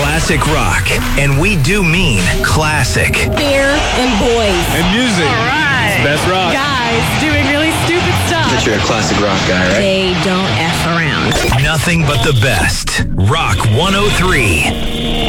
classic rock. And we do mean classic. Beer and boys. And music. All right. It's best rock. Guys doing really stupid stuff. But you're a classic rock guy, right? They don't F around. Nothing but the best. Rock 103.